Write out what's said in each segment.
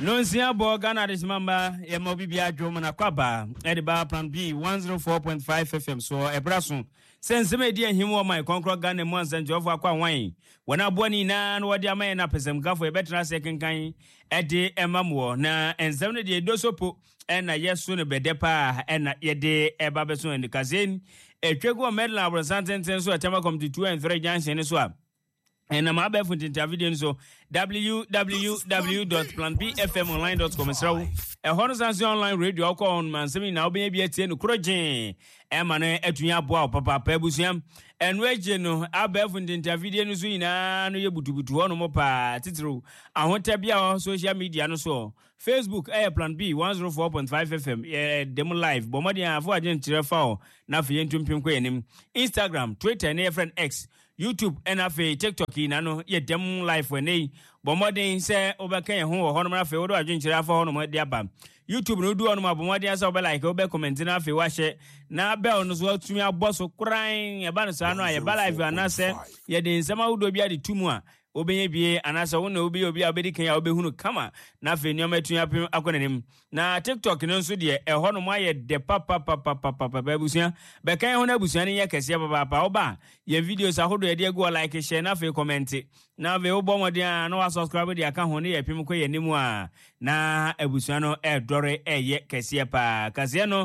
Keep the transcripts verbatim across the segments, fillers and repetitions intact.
Nonsia Borgana this member, Yamobia Jomana Kwaba, Ediba Plan B one oh four point five F M. So, Ebrasun, since me dear him or my conquer gun and once and Jova Kwine. When I boni na no dia man up as em for a better second kind, Eddie Emamo, na and seventy day dosopo, and a yes sooner bedepa, and a yede ebabeson and the cousin, a trego medal of a sentence, so a time come to two and three junction as well. And I'm about to interview so w w w dot plan b f m online dot com so a horizontal online radio call on man semi now be be tie no kroje e ma no atunya boa papa pa busuam and we no about to interview no so ina no ye butubutu ho no mo pa titiro ahota bia social media no so Facebook eh plan B one oh four point five F M eh demo live bomadi afo agent refa na fe yentumpim ko yenim Instagram Twitter na friend X YouTube and afi TikTok ina no ye dem live we nei bomodin se obeka ye ho ho no afi wo do adwenkyere afa ho no mo dia ba YouTube no du ono ma bomodin asa obe like obe comment na afi wa hye na bell no so atumi aboso kran ye ba no sa no ye ba live ana se ye de nsema wo do bia de tumu a obenye bie anasa wo na obi obi abedi kan ya obehunu kama na afi nyoma atunya pem akonanim na TikTok no nso de e ho no mo aye de papa papa papa papa busia be kan ho na busia ne ye kese papa papa oba ye videos ahodo ye de go like share na afi comment na ve obo modin na wa subscribe de aka ho ne ye pem ko ye nimu a na abusia no e dore e ye kese pa kase no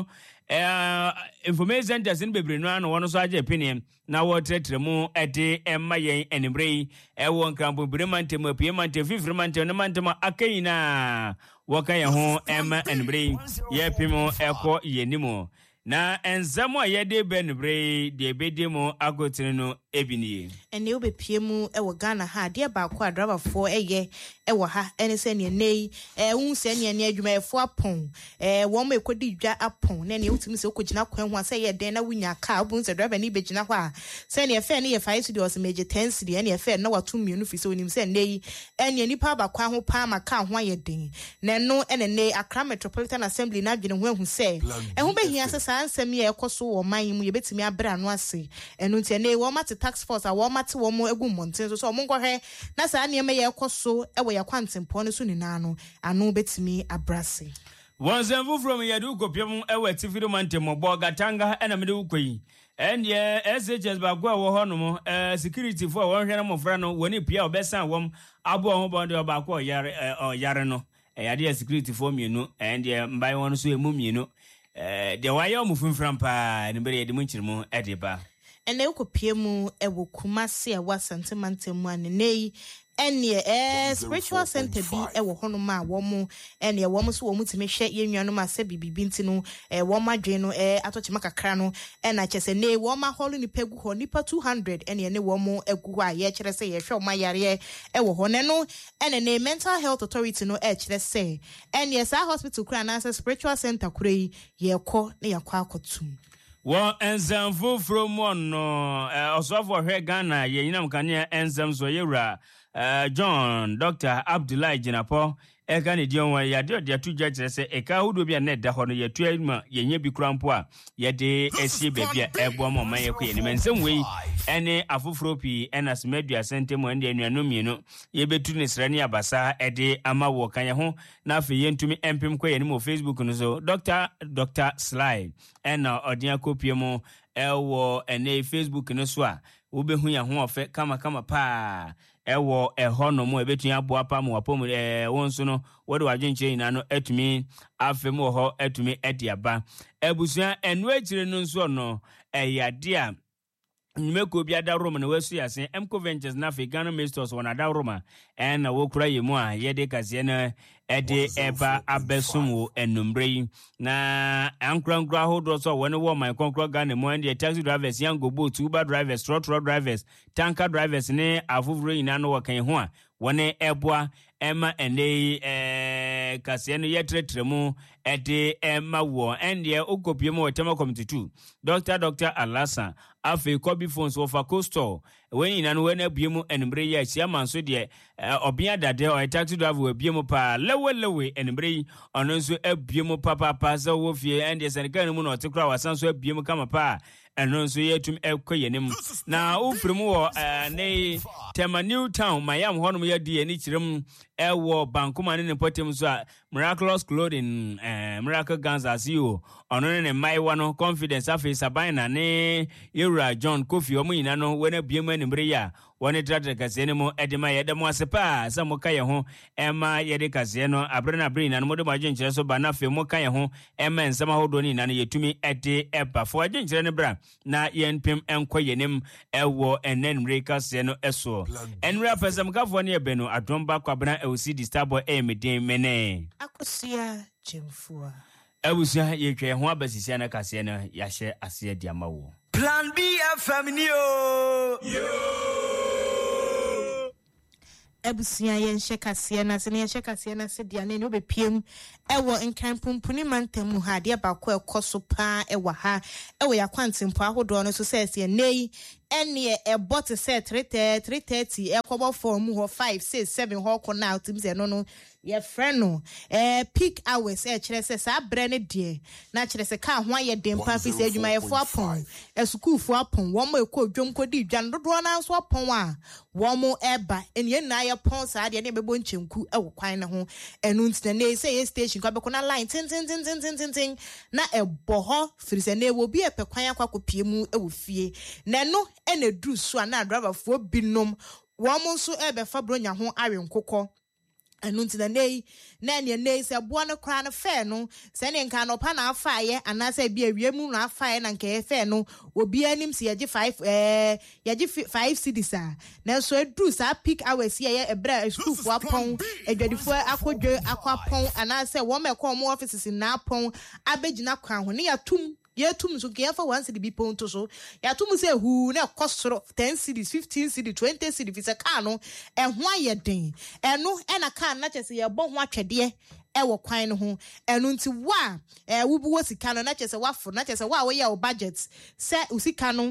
Uh, information just in bebre no ano wono so age opinion na wo tretre mu ede emma yen enimbre e won krampo bremante mu pie mante fifremante no mante ma akayina wo kan ye ho emma enimbre ye pimo eko yenimo na enzamo ye de benbre de bedemo agotire no ebinie ene obe pie mu e wo Ghana ha de ba kwa driver fo eye e wo ha ene se ne nei e hu se ne ne adwuma e fo apon e wo ma ekodi dwa apon na ne utimi se okogina kwan ho se ye den na wunya ka obun se driver ni begina ho a se ne fe ne ye five studios meje ten cedi ene ye fe na watu mienu fi se onim se nei ene nipa ba kwa ho pa ma ka ho ye den na no ene nei Accra Metropolitan Assembly na adwene ho hu se e ho behia se ansem ye ekoso wo man mu ye betimi abra no ase enu ntia ne wo mate tax force a wo mate wo mo egu monten so so mo nkwohwe na sa ne me ye ekoso e wo ye kwantempo no so ni na no anu betimi abrase wonzenvu from yedu kopiem e we tifido mantemo bogatanga ena mede ukoi and ye S H S ba gwa wo hono eh security for won hwe na mofra no woni pia obesan wom abo ho bondo ba kwa yare o yare no e yade security for mienu and ye mbai won so emu mienu eh de wayo mufunfram pa ne bere de munchirmu edeba ene ukopie mu e wo Kumasi a wa sentiment an nei ene eh spiritual center bi e wo hono ma wo mu ene wo mu so wo mu timi hwe ye nnuano ma se bibibi ntino eh wo ma dwen no eh atochema kakra no e na chese nei wo ma holu ni pegu ho nipa two hundred ene ene wo mu egu ho a ye kire se ye hwe o ma yare e wo ho ne no ene ne mental health authority no e kire se ene sa hospital kura na spiritual center kura yi ye ko ne yakwa akotum Well, enzam from one no osofo hwe Ghana ye yinam kane enzam so yewra John Doctor Abdullahi Jinapo e kan di on ya de de atuja kire se e ka hudo bia na da ho no ye tuama ye nya bi krampo a ye de esie bebia e bo mo man ye ko ye ni mensem wei ene afoforo pi enas media sentem ende anuanu mienu ye betu ne srani abasa e de ama wo kan ye ho na afi ye ntumi empem ko ye ni mo Facebook no so Doctor Doctor Sly ena odia kopie mo ewo ene Facebook no so a wo behu ya ho ofe kama kama pa ewo eho no mo ebetu ya bo apa mo apom eh wonso no wo de wadwenche ina no etumi afem ho etumi ediaba ebusua enu akire no nso no eyade a Nimeko bia da Roma na wesu yase Mco Ventures na Ghana Masters wana da Roma en na wo kura yemu a yede kase na ede eba abesumu enumbre na ankra nkra hodo so woni wo my konkro Ghana mo and taxi drivers yango boat Uber drivers truck drivers tanker drivers ne afufuro ina no wakan ho a woni eboa ema ene eh kase no yetretremu ede emma wo ende okopie mo tema committee two Doctor Doctor Alasa afi kobi phones of a coastal when in an when abiemu enbre ya chairman so de obia dade o taxi driver abiemu pa lewe lewe enbre ono so abiemu papa pa so wo fie ende senekan mu no tekra wasan so abiemu kama pa eno so yetum ekoyenim na ufrimu wo ne tema New Town mayam honum ya die ni kirem ewo bankuma ne potem so a Miraculous Clothing eh Miracle Guns as you ono ne mai wano confidence afi sabana ne Yura John Kofi omu ina no wena biemu enbre ya woni tratre kase ne mo edema ye demo asepa sa mo kaye ho ema ye de kase no abre na bre na no mo de ma gyenkyere so ba na fe mo kaye ho ema nsama hodo ni na no yetumi ede eba fo gyenkyere ne bra na ye npem enkoyenim ewo enenre kase no eso enra pesam kafo ne ebe no adomba kwabna e osi di starboy e medin mene akosia jemfua abusia ye twa ho abasisia na kase no ya hye ase di amawo Plan B F M yo yo Ebusia yen shekase na se ne shekase na se dia ne no bepiem ewo nkanpumpuni mantemu ha de ba ko ekoso pa ewa ha ewo yakwantempo ahodo no so se se nei ene e bot se three thirty ekobo form ho five six seven ho ko now tim se no no ye friend no eh peak hours e kire se sa bre ne de na kire se ka ho aye dem pa fi se adwuma ye fo apon esukuu fo apon wo mo ekọ dwom kodi dwan dodo na so apon a wo mo eba ene na ye pon sa de ne bebo nchemku e wo kwan ne ho enu ntine ne se ye station kwa be na line tin tin tin tin tin tin na ebo ho firi se ne wo bi e pe kwan akwa kopie mu e wo fie na no ene dru so na driver fo binom wo mo so e be fa bronya ho awe nkokọ Anunti na nei na ne nei se boa no kra no fe no se ne nka no pa na afaye anase bia wiemu na afaye na nka fe no obi anim se yaje five eh yaje five cedis a na so edu sa peak hours ye ebra school fo apon edwadifo akodwe akwapon anase wo mekọ mo offices na apon abegina kwan ho ne yatum yetum so ke fa one cedi bi ponto so yatum se hu na kosoro ten cedis fifteen cedis twenty cedis fi se ka no ehho ayeden eno ena ka na chese ye bo ho atwede ewo kwan no ho eno nti wa eh wubu wo sika no na chese wafo na chese wa wo ye o budget se usika no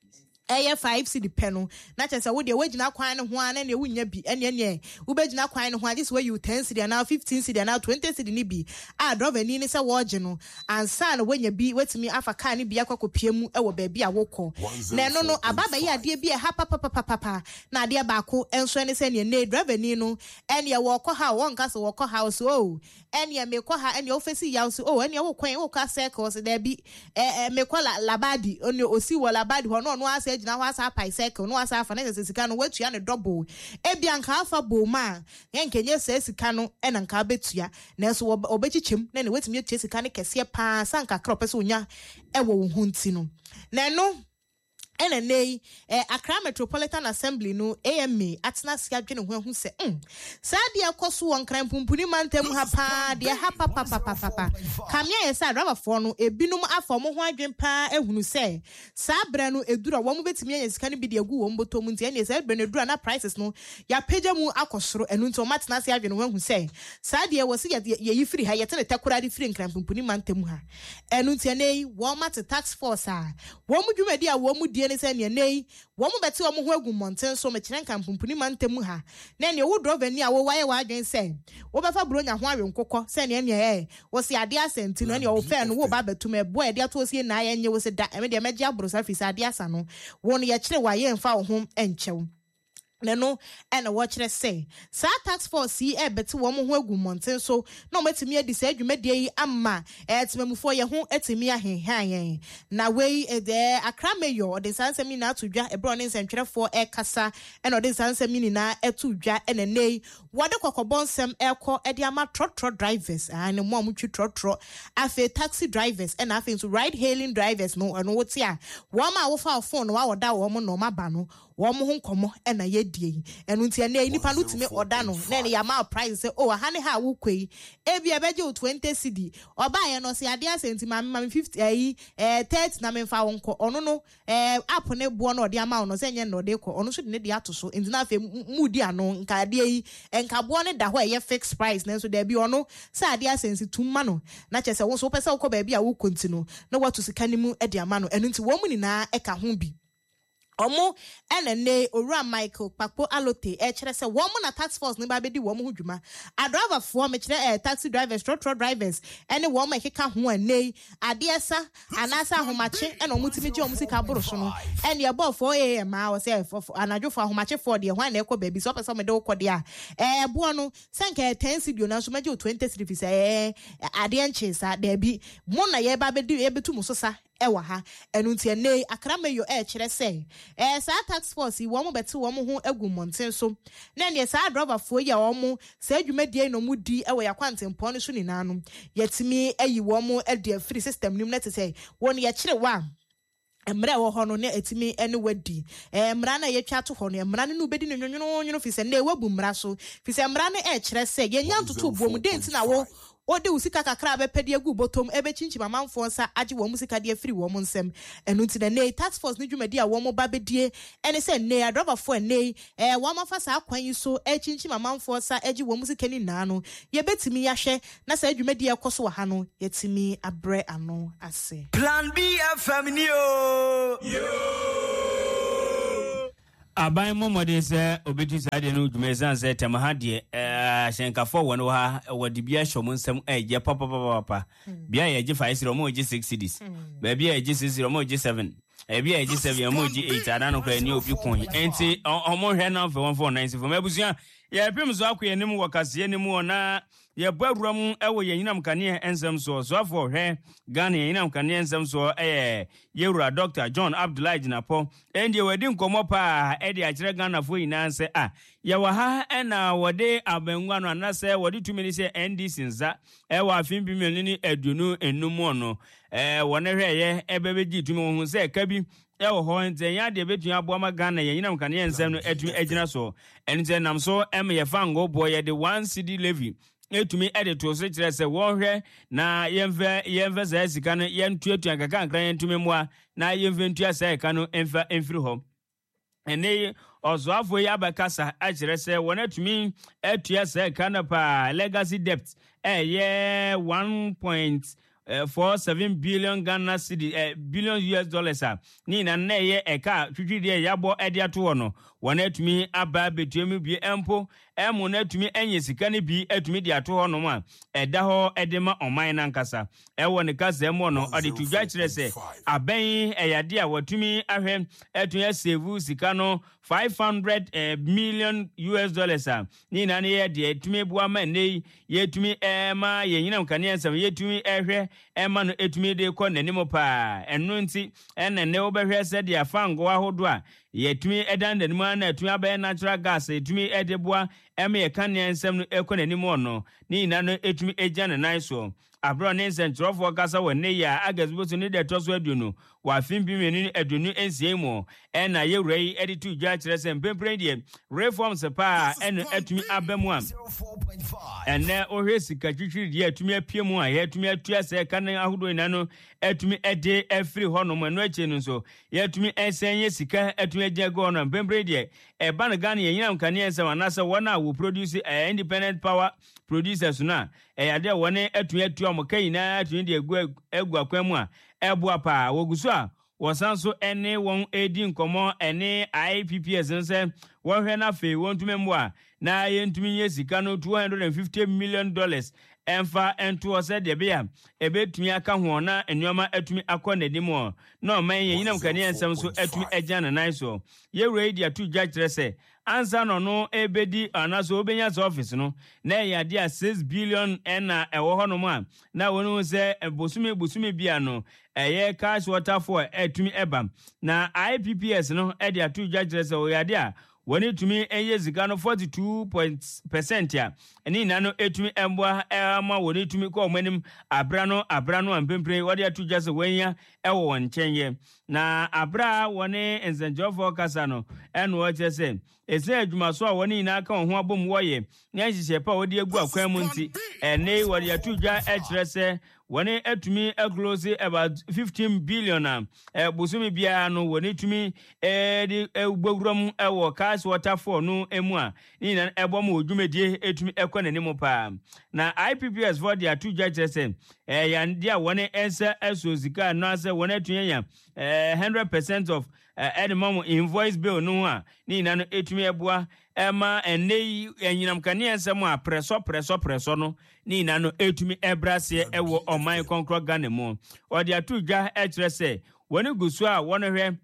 eye five cedi peno na chese wo de wagina kwan no ho ana ne wunya bi ene ene wo begina kwan no ho this way you ten cedi na fifteen cedi na twenty cedi ni bi a driver ni ni se wo je no ansa na wanya bi wetimi afa car ni bi akokopie mu e wo ba bi a wokọ na no no ababa ye ade bi e ha papa papa papa na ade ba ko enso ne se ne ne driver ni no ene wo kọ ha won ka se wo kọ house o ene me kọ ha ene ofesi ya so o ene wo kwan wo ka circles da bi eh me kọ labadi oni osi wo labadi ho no no asa gina ho asa bicycle no asa afa na se sika no watua ne double ebia nka afa boma ye nkenye se sika no e na nka betua na so obechichem na ne wetumi etua sika ne kese pa sanka krop se onya e wo hu nti no na no ene nei eh Accra Metropolitan Assembly no A M A atena sia dwene ho hu se mm saade akoso won kran pumpuni mantem ha pa de ha pa pa pa pa pa kamia ye sa driver for no ebinum afọ mo ho adwen pa ehunu se sa bra no edura wo mo betimi anya sika no bi de agu wo mboto mu nti ene se bra no edura na prices no ya pagya mu akosoro enu nti o matena sia dwene ho hu se saade wo se ye yi free ha ye tene takura de free kran pumpuni mantem ha enu nti nei wo mat tax force a wo mu dwumadi a wo mu ne se ne nei wo mo beti wo mo ho agu monten so me kire nkan pumpuni mantem ha na ne wo driver ni a wo waye wa adwen se wo be fa bronya ho awe nkokọ se ne ne eh wo se ade asenti no ne wo fe no wo ba betum e bo e de to sie na ye nye wo se da me de meji abro sa fi sa ade asa no wo no ye kire wa ye mfa wo ho enchew Neno and a watch let's say sa tax force see e beti wo mo ho agu monten so na metimi adi sa adwuma de amma etimemu fo ye ho etimi ahenhan yen na we e de Accra mayor de sansemi na atodwa e bro ne nsentwerefo e kasa e no de sansemi na etodwa e na nei wode kokobonsem e ko e de ama trotro drivers and mo amutwi trotro afi taxi drivers and afi so ride hailing drivers no no wotia wo ma wo fa phone wa woda wo mo no ma ba no wo mo ho nkomo e na yedie enu ntia na nipa no timi oda no na ne ya ma price say oh ha ne ha wo kwei e bia beje o twenty cedi oba ye no se ade asenti ma ma fifty eh eh thirty na me fa wo nko ono no eh app ne bo no ode ama no se nye no de ko ono so de ne de ato so enti na fe mudi ano nka ade yi enka bo ne da ho ye fixed price na so da bi ono se ade asenti tumma no na che se wo so pese wo ko ba bia wo kontinu na watu sika ni mu ede ama no enu nti wo mu ni na eka ho bi Omo enene Owura Michael Pakpo Alote e kire se wo mo na tax force ne ba bedi wo mo hudwuma a driver for me kire eh taxi drivers truck truck drivers ene wo mo ekeka ho ane ade esa anasa ahomache ene o mutimi je o musika boro so no ene e bo four a m a o se anadwo for ahomache for de ho na ekọ baby so pese me de wo de a eh bo no senke ten cedi na so meje o twenty cedi fi se eh ade enche sa da bi mo na ye ba bedi ye betu musosa ewa ha enu ntie ne akramayo e kire se eh sa tax force wo mo beti wo mo ho agu monten so na ne sa driver fo ya wo mo sa adwumadie no mu di ewa yakwantempo no so ni nanu yetimi ayi wo mo e de free system nim na te say won ye kire wa emra wo ho no ne etimi ene wadi emra na ye twa to ho no emra ne no bedi no nwonwo nwonwo fi se na e wabu mra so fi se emra ne e kire se ye nya ntoto bo mu denti na wo Ode usika kakra be pedi agu botom ebe chinchi mamanfo nsa agi wo musika de afiri wo nsem enu ti na tax force ni dwumadi a wo mo ba bedie ene se ne ya driver for ne eh wo ma fa sa akwan yi so e chinchi mamanfo nsa agi wo musika ni na no ye betimi ya hwe na sa dwumadi ekoso wa ha no yetimi abre ano ase Plan B F M ni o yo Abai momode se obetu sade no dwumezan se temaha de eh hyenkafo wono ha wodi bia hwom nsem eje papa papa papa bia ye je five zero mo je six cedis ba bia ye je six zero mo je seven e bia ye je seven mo je eight ada no kwa ni obi kun enti omo hwe na for one four nine for mabusua ye pem so akoye nim wakase nim ona ye bawuram ewo ye nyinam kane ensem so so for hwe Ghana ye nyinam kane ensem so eh yewura Doctor John Abdullahi Jinapo endi wedi nkomo pa e de akire Ghana fo yina nse ah ye wa ha ena wode abenwa no anase wode tumini se N D sinza e wa afimbi milini edunu enum no eh wone hwe ye ebebeji tumi hu se ka bi e wo ho nte ya de betu aboama Ghana ye nyinam kane ensem no etu agina so enze nam so em ye fango boy ye de one cedi levy etumi ede to so kire se wo hwe na yemve yemve za sika no yentuatu akaka ankran yentumi moa na yemve ntua sa ka no emfa emfiri ho ene ozoafo ya bakasa akire se wonatumi etua sa ka na pa legacy debt eh ye one point four seven billion Ghana cedi eh, billion U S dollars a ni na na ye eka twitwidi ye yabo ede ato no wonatumi aba betuemi bi empo emu natumi enye sika ne bi atumi di ato ho no ma eda ho edema oman na nkasa ewo ne kasa emu no ade tudwa kire se aben eyade a watumi ahwe atumi save sika no five hundred eh, million U S dollars a ni na ne ye de atumi bua ma nei ye tumi ema ye nyinam kane ensam ye tumi ehwe ema no etumi de kɔ nanimo pa eno nti ene ne obehwe se de afango ahodo a ye tumi edan nanimo na etumi abaye natural gas etumi edeboa ema ye kane ensam no ekɔ nanimo no ni na no etumi egya ne nan so abro ne sentrofo kasa wone ya agasbo so ne de toso aduno wa fimbi menu aduno ensiemo ena ye rei editu dwa kire se mpempre de reforms pa eno etumi abamu am ene ohwe sika twitwiri de etumi apiemu a ye etumi atua se kanen ahodo ina no etumi ede afiri hono mo no ache no so ye etumi ensenye sika etumi agego no mpempre de e ban Ghana ye nyinam kane ensem anasa wona wo produce uh, independent power producers na e yade wone etumi atua mo kayina etumi de egu egu akwamu a ebua pa woguso a wosanso ene won edi nkomo ene I P P S nse wohwe na fe wontumi mbo a na yentumi ye sika no two hundred fifty million dollars emfa ento ose de bia ebetumi aka ho na enyoma etumi akọ nadimo na oman ye yinam kane ensem so etumi agya na nan so ye radio atu gya kire se ansa no no ebedi anaso obenya so office no na ya dia six billion ena ewo ho no ma na wonu se bosumi bosumi bia no eye cash water for etumi eba na I P P S no e dia atu gya kire se o ya dia woni tumi eye zika no forty-two percent ya eni na no etumi emboa ema woni tumi ko omanim abra no abra no ampempre wode atu jase wanya ewo won chenye na abra woni enzenjofo kasa no eno o chese ese adwuma so a woni na aka ho abom woye nya hihye pa wode egu akwan mu nti ene wode atu dwa ekrese woni etumi close about fifteen billion am e busumi bia no woni tumi e di egbogrom ewo cash water for no emu a ni na ebom odwumedie etumi ekwanani pa na I P P S for the atu dwa chese e yan dia woni ensa esozika no ase woni atunya eh one hundred percent of at the moment invoice bill no a ni na no etumi eboa ema enei enyinam kane ensem a preso preso preso no ni na no etumi ebrase ewo oman konkro Ghana mu odi atu dwa ekrese woni gusu a woni hwe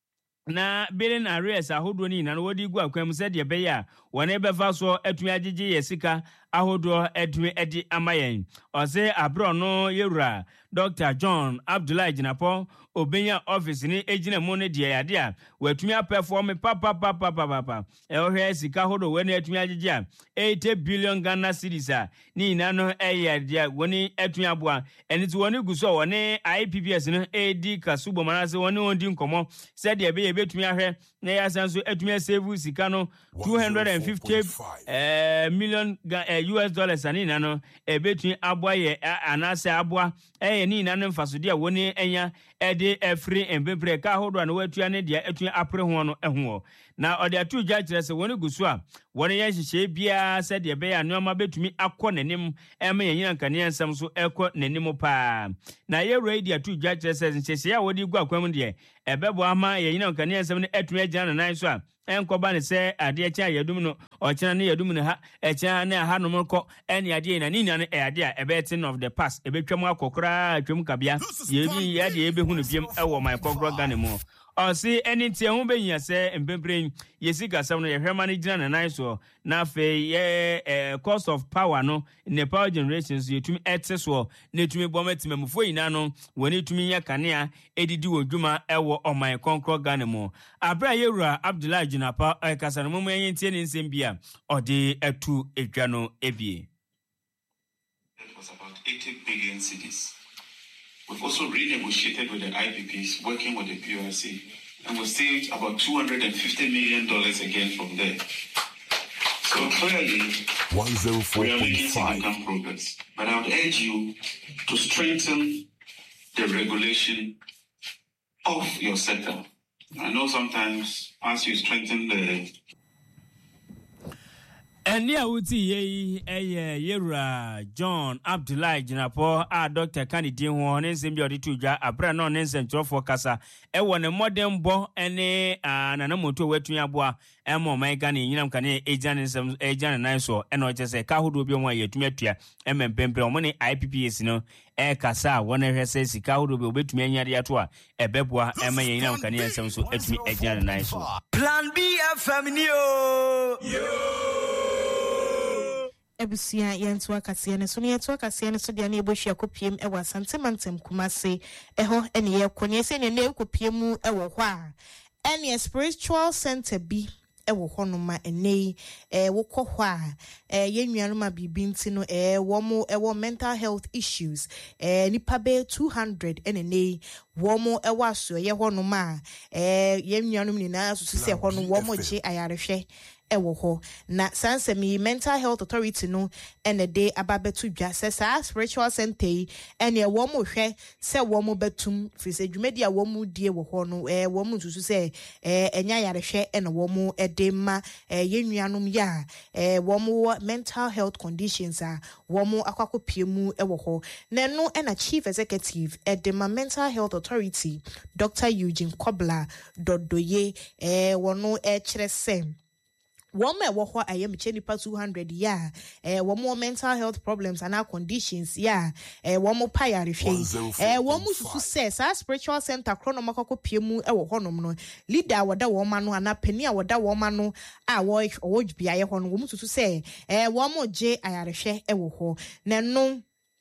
na billing arrears ahodo ni na no wodi gu akwam se de be ya woni befa so etumi agege yesika ahodo etumi edi amayen ose abro no yewura Doctor John Abdullah Jinapo obenya office ni ejina mu ne de yade a watumi perform papa papa papa e ohwe sika hodo woni etumi agege a eighty billion Ghana cedis a ni na no eye de woni etumi aboa eniti woni guso woni I P P S no edi kasubo manase woni ondi nkomo se de be betumi ahwe na ya sanso etumi save sika no two hundred fifty eh million uh, U S dollars ani na no e betumi aboa ye anase aboa eh ni na no mfasode a woni enya ede efri embepre ka hodo na watua ne dia etumi apre ho no eho na ode atu gya kire se woni guso a woni ye hihye bia se de be ya noma betumi akọ nanim ema yenyina nkane nsam so ekọ nanim pa na ye radio atu gya kire se nhyehyɛ ya wodi gu akwam de ebebo ama yenyina nkane nsam ne etumi agya na nan so a enkoba ne se ade akya yadum no okena ne yadum ne ha ekya ne ha no mko ene ade na ni na e ade a ebetin of the past ebetwam akokora atwam kabia ye bi ye ade ebehu no biem ewo my kokro Ghana mu o si eni tie ho behia se empempren yesika sam no ye hwema ne gina na nan so na fe ye cost of power no ne power generations yetumi etse so ne tumi bometimamufo ina no woni tumi nya kanea edidi wodwuma ewo o my kokro Ghana mu abra yewura Abdullah Jinapa ekasa no mum yentie ne nsem bia ode atu edwa no ebie. It was about eighty billion cedis. We've also renegotiated with the I P Ps, working with the P R C, and we saved about two hundred fifty million dollars again from there. So clearly, we are making significant progress. But I would urge you to strengthen the regulation of your sector. I know sometimes as you strengthen the Eni awuti ye eye yewura John Abdullah Jinapo a Doctor Kennedy ho ne nsem bi odi dwa abra no ne nsem trofo kasa e wo ne modern bo ene anana moto watu aboa e mo man Ghana nyinam kane eja ne nsem eja ne nan so e no chese ka hodo bi o mo yetumi atua e mempempe o mo ne I P P S no e kasa wona hwese sika hodo bi obetumi anyade ato a e beboa e ma nyinam kane nsem so etumi eja ne nan so Plan B F M ni o Ebusia yentu akase ne so ne yetu akase ne so de na ebohua kopiem e wasantemantem kumase eho ene ye konye se ne ne kopiem e wo ho a ene spiritual center bi e wo ho no ma ene e wo kọ ho a e yennuanu ma bibi nti no e wo mo e wo mental health issues e nipa be two hundred ene ne wo mo e waso ye ho no ma e yennuanu ni na so se ho no wo mo je ayarehwe ewo ho na sansemi mental health authority no ene de ababetu dwa se sa spiritual center ene wo mo hwe se wo mo betum fise dwumedi a wo mo die wo ho no eh wo mo susu se eh enya yarehwe ene wo mo ede ma eh yenuanom ya eh wo mo mental health conditions a wo mo akwakopiemu ewo ho na no ena chief executive ede ma mental health authority Doctor Eugene Kobler Dodoye eh wono e kire se Wome woho ayem chenipa two hundred ya eh womo mental health problems and our conditions ya eh womo paya rehwe eh womo susu se sa spiritual center krono makoko piemu e wo honom no leader wada wo ma no ana pani a wada wo ma no a wo wo bia ye ho no womo susu se eh womo je ayarehwe e wo ho na no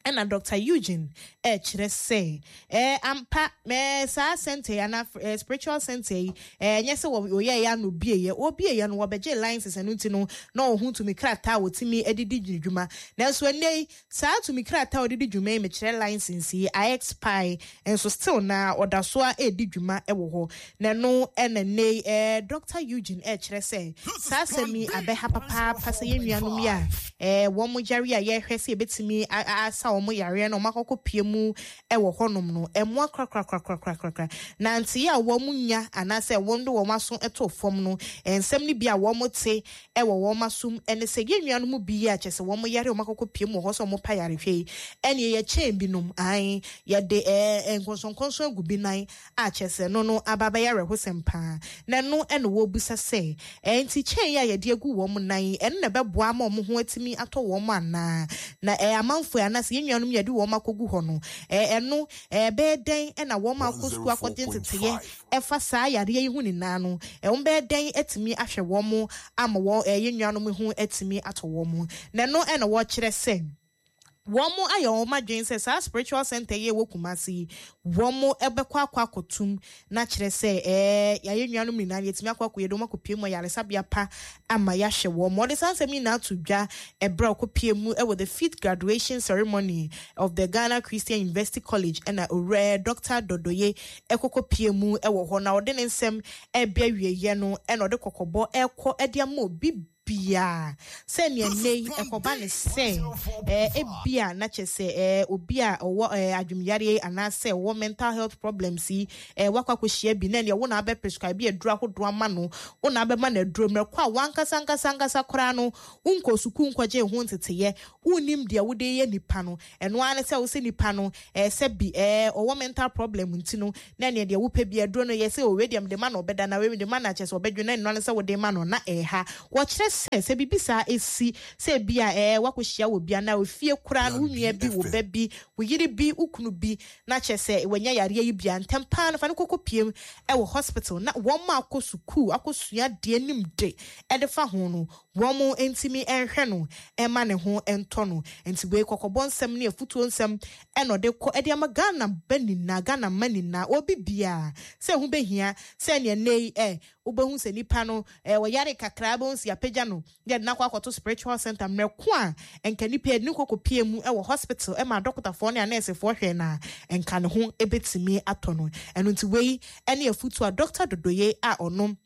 and Doctor Eugene eh chire say eh ampa me sa center ana eh, spiritual center eh nyese wo ye ya no bie ye obi ye no obeje licenses enu ti no na ohun to me krata wotimi edidi dwuma na so nei sa to me krata odidi dwuma me chire license I expire and so still na odaso a edi dwuma e wo ho na no ene nei eh Doctor Eugene eh chire say sa semi abeha papa pasa ye nuanom ya eh wo mo jare a ye hwese ebetimi asa omo yare no makoko piemu e wo honom no emo akra kra kra kra kra na nti ya wo munya anase wondo wo maso eto fom no ensem ni bia wo mote e wo wo masum ene se yennuano mu bi ya chese wo mo yare o makoko piemu ho so mo pa yare hwe ene ye chen binom an ye de e nkonson konson agubi nan a chese no no ababa yare ho sempa na no ene wo busa se enti chen ya ye de agu wo mo nan ene na beboa ma mo ho atimi ato wo mo ana na e amanfo anase yennuano yedi wo makogu ho no eh eno eh be den e na wo makosu akode teteye e fa saa yare yi hu ni na no e wo be den etimi ahwe wo mo ama wo eh yennuano mu hu etimi ato wo mo na no e na wo kire se womo ayo ma dwen se sa spiritual center ye wokumasi womo ebekwa akwa kotum na kire se eh ya yennuano mi na yetimi akwa koyedo makopie mo yare sabia pa ama ya hwe womo de sanse mi na tudwa ebra okopie mu e with the fifth graduation ceremony of the Ghana Christian University College and a ore Doctor Dodoye ekokopie mu e wo ho na ode ne nsem e bia wieye no e no de kokobo ekọ e dia mo bi bia se ne nei ekoba ne se eh ebia na chese eh obia owo adwumyare anase wo mental health problems yi eh wakwa kohia bi na ne wo na be prescribe aduru ahodo ama no wo na be ma na aduru mrekwa wankasa nkasa nkasa kora no unko suku nkwaje ho nteteye unim dia wo de ye nipa no eno ane se wo se nipa no eh se bi eh owo mental problem ntino na ne dia wo pe bi aduru no ye se o radium de ma no obeda na we de ma na chese obedwe na eno ane se wo de ma no na eh ha wo kire se bibisa esi se bia eh wakohia wo bia na ofie kura no nua bi wo ba bi wo yiri bi ukunu bi na chese wanya yare yi bia ntempa na fa ne kokopiem e wo hospital na wo ma akosuku akosua de anim de e de fa ho no wo mo entimi enhwe no e ma ne ho ento no enti we kokobon nsem ne afutuo nsem e no de ko e de amagana bani na gana mani na obi bia se hu behia se ne nei eh obehu se nipa no eh wo yare kakra bonsi apagya no de na kwa kwato spiritual center mreko a enka nipa ni kokopie mu e wo hospital e ma doctor fo ne nurse fo hwe na enka ne ho ebetimi ato no eno nti wei ene afutu a Doctor Dodoye a onom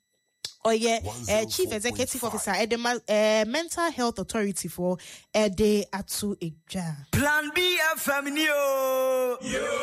oye uh, Chief Executive Officer Edema uh, Mental Health Authority for Ede Atu Eja. Plan B F M yo.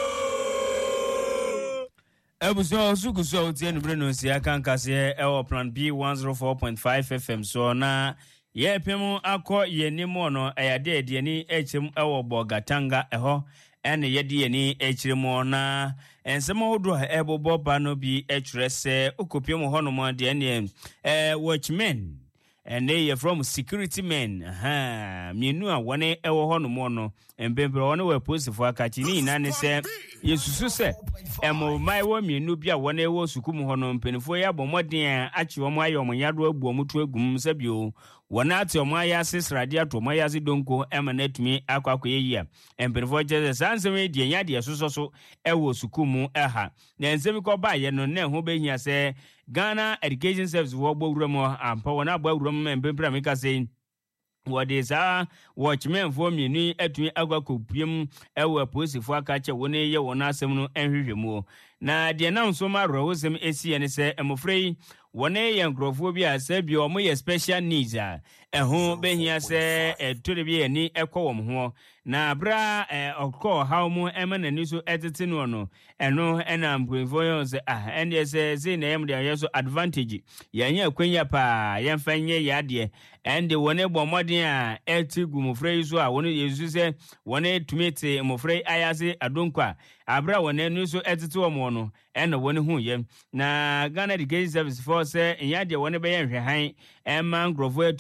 Ebuso sukuso tie no breno sia kankase e Plan B one oh four point five F M so na ye pemu akọ ye nimo no eyade ede ni echem e wo Bogatanga eho ene yedi ye ni echirimo na ensemo hodo ebobo ba no bi echirese okopiem ho no mo de ene eh watchmen and they are from security men ha mienu a wone ewo ho no mo no embembre wone we post for akachi ni na ne se yesusu se emo mai wo mienu bia wone ewo sukum ho no mpenifo ya bomoden achi wo mo ayo mo yado abu omutu agum se bio wona ati omo aya sisrade ato mo aya sidonko emanatumi akwakoye yia empenifo je sansem die nya de sososo ewo sukum eha na ensemi ko ba ye no na ho behia se Ghana Education Service wo gbowuramo ampa wona agbawuramo empempra meka sei what is a watchman for me ni etumi agwakopiem ewa posifo akache wona ye wona asem no enhwehwemu na de na nso ma ro wosem esi ene se emofrei wona ye nkrofo bi a se bi omo ye special needs a eho behia se etore bi ani ekowom ho na bra okọ ha mu emana ni so etete no no eno ena mprefo yo se ah ene se se na yem de yeso advantage yanya kwanya pa yemfanye yade ende wona bomodin a etigu mofrei so a wona yesu se wona tumete mofrei ayase adonkwa abra wona ni so etete wo mo no ena wona hu yem na Ghana Education Service for se yade wona be yenhwe han emma nkrofo atumi de wo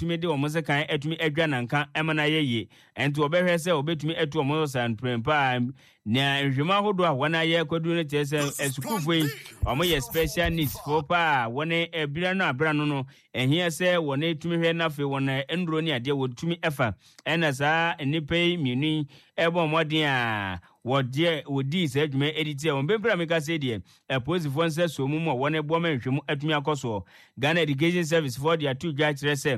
omo se kan etumi adwa nanka emana yeye enti obehwe se obetumi etu omo san prempa na nhwema hodo a wana ye kwadu ne tese esukufoi omo ye special needs for pa wone ebira no abra no no ehia se wone etumi hwe na fe wona enduro ni ade wotumi efa ena sa enipai mienu ebo modin a wodie wodi se adwuma editi e ombempra meka se die e posifo nse so mu mo wone bo menhwemu atumi akoso Ghana Education Service for their two judge rese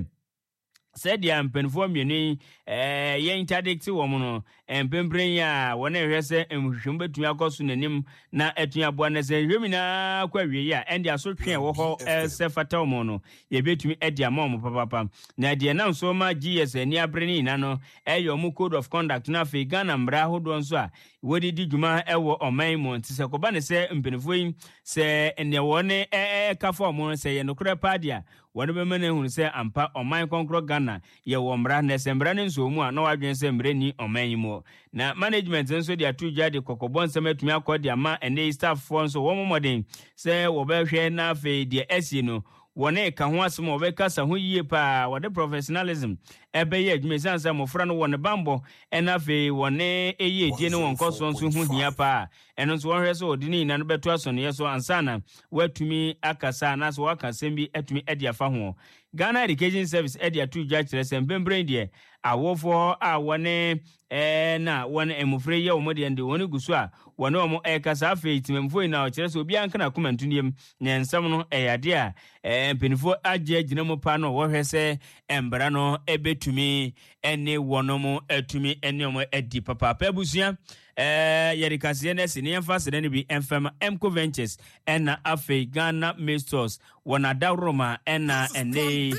said the ampenfo mienu eh ye interdict wo mu no empempren ya wona ehwe se emhwem betumi akoso nanim na atumi aboa na se hwemina kwa wie ya end aso twen wo ho se fata wo no ye betumi edi ama mo papapa na de na so ma G S ani abreni na no eyo mu code of conduct na fe Ghana mbra hodo nso a wodi di dwuma ewo oman mo ntise ko ba ne se mpenfo yi se ene wone eh kafo mo se ye nokure padia wone be mane hu se ampa oman konkro Ghana ye wo mbra na se mbra ne nso mu a na wadwen se mbre ni oman yi mo na management nso dia tu jade kokobon se metumi akodi ama ene staff fo nso wo momoden se wo be hwe na fe dia esi no wone ka ho asem obeka sa ho yie pa wode professionalism ebe ye adwuma sansa mofra no wone bambo ena fe wone eye die ne wonko so nso ho hia pa eno nso wonhwe so odini na no beto aso ne yeso ansana watumi akasa na so wakasem bi atumi edi afa ho Ghana Education Service edi atu judge resem bembrain die awofo a wone eh na wone emufre ye omode ndi wone gusu a wone omo ekasa afa itimemfo na o kire so obi anka na komantuniem ne nsam no eyade a eh penifo agye agina mu pa no wo hwese embra no ebetumi ene wonomo atumi ene omo edi papa pa busua eh yerikase ne sine emfase ne bi emfam Emco Ventures ena afa Ghana Masters wona dawroma ena ene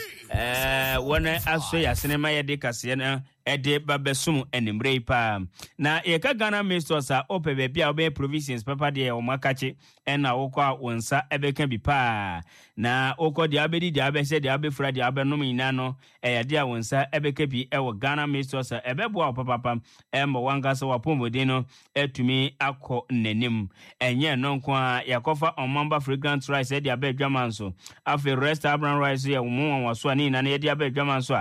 eh wona aso ya sinema yede kase na ede babesum enimrei pa na yeka Ghana Masters a opebe bia obe provisions papa de o makachi ena wokwa wonsa ebeka bi pa na okọ de abedi de abese de abefra de abenom ina no eyade a wonsa ebeka bi ewo Ghana Masters ebebo a papa pam embo wangasa wapomode no etumi akọ nanim enye no nko a yakofa omamba fragrant rice de abedwamanso afi rest abran rice ye wo mo waso ani na na de abedwamanso